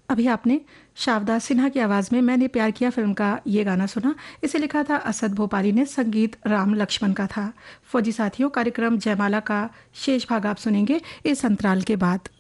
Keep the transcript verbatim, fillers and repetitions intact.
अभी आपने शारदा सिन्हा की आवाज़ में मैंने प्यार किया फिल्म का ये गाना सुना। इसे लिखा था असद भोपाली ने, संगीत राम लक्ष्मण का था। फौजी साथियों, कार्यक्रम जयमाला का शेष भाग आप सुनेंगे इस अंतराल के बाद।